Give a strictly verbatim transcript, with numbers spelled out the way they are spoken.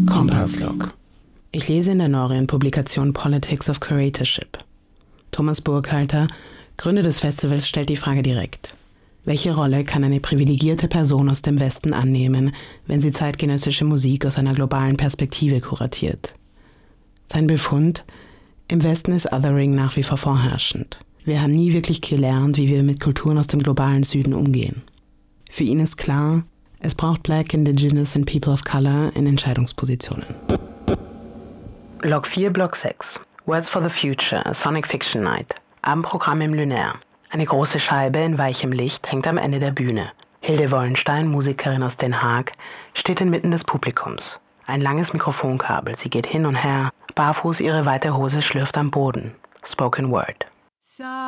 Kompasslog. Ich lese in der Norien-Publikation Politics of Curatorship. Thomas Burkhalter, Gründer des Festivals, stellt die Frage direkt: Welche Rolle kann eine privilegierte Person aus dem Westen annehmen, wenn sie zeitgenössische Musik aus einer globalen Perspektive kuratiert? Sein Befund: Im Westen ist Othering nach wie vor vorherrschend. Wir haben nie wirklich gelernt, wie wir mit Kulturen aus dem globalen Süden umgehen. Für ihn ist klar, es braucht Black, Indigenous and People of Color in Entscheidungspositionen. Log vier, Block sechs. Words for the Future, a Sonic Fiction Night. Abendprogramm im Lunaire. Eine große Scheibe in weichem Licht hängt am Ende der Bühne. Hilde Wollenstein, Musikerin aus Den Haag, steht inmitten des Publikums. Ein langes Mikrofonkabel, sie geht hin und her. Barfuß, ihre weite Hose schlürft am Boden. Spoken Word.